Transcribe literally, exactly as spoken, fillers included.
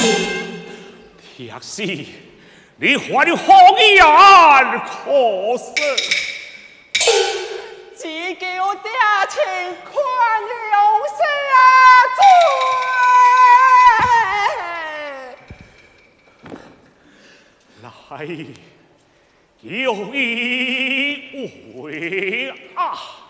铁sĩ，你还了红颜可惜。 只叫爹情宽容下罪。来，有一回啊。